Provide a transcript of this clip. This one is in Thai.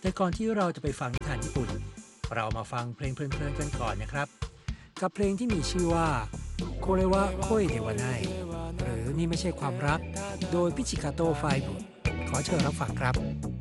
แต่ก่อนที่เราจะไปฟังนิทานญี่ปุ่นเรามาฟังเพลงเพลินๆกันก่อนนะครับกับเพลงที่มีชื่อว่าโคเรวะโคยเดวาไนหรือนี่ไม่ใช่ความรักโดยพิชิกาโตไฟบุขอเชิญรับฟังครับ